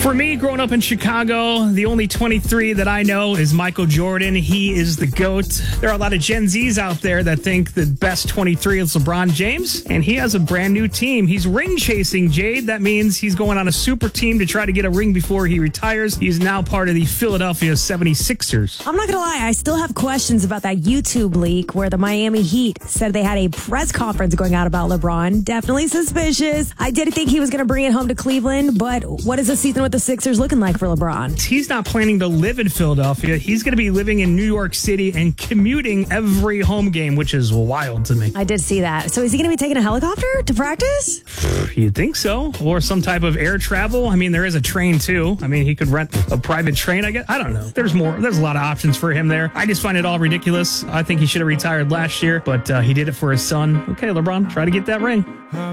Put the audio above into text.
For me, growing up in Chicago, the only 23 that I know is Michael Jordan. He is the GOAT. There are a lot of Gen Zs out there that think the best 23 is LeBron James, and he has a brand new team. He's ring chasing, Jade. That means he's going on a super team to try to get a ring before he retires. He's now part of the Philadelphia 76ers. I'm not going to lie. I still have questions about that YouTube leak where the Miami Heat said they had a press conference going out about LeBron. Definitely suspicious. I did think he was going to bring it home to Cleveland, but what is the season with the Sixers looking like for LeBron? He's not planning to live in Philadelphia. He's going to be living in New York City and commuting every home game, which is wild to me. I did see that. So is he going to be taking a helicopter to practice? You'd think so. Or some type of air travel. I mean, there is a train, too. I mean, he could rent a private train, I guess. I don't know. There's more. There's a lot of options for him there. I just find it all ridiculous. I think he should have retired last year, but he did it for his son. Okay, LeBron, try to get that ring.